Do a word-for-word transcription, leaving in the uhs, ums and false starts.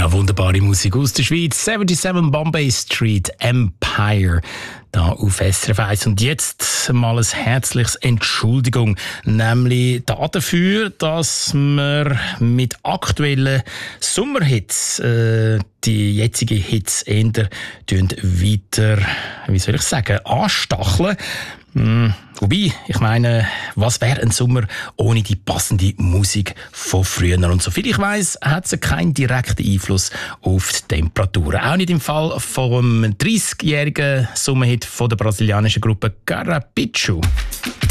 Ja, wunderbare Musik aus der Schweiz. siebenundsiebzig Bombay Street Empire. Da auf S R F eins. Und jetzt mal ein herzliches Entschuldigung. Nämlich dafür, dass wir mit aktuellen Sommerhits äh, die jetzigen Hits eher weiter, wie soll ich sagen, anstacheln. Hm, wobei, ich meine, was wäre ein Sommer ohne die passende Musik von früher? Und soviel ich weiss, hat sie keinen direkten Einfluss auf die Temperaturen. Auch nicht im Fall vom dreißigjährigen Sommerhit von der brasilianischen Gruppe Carrapicho.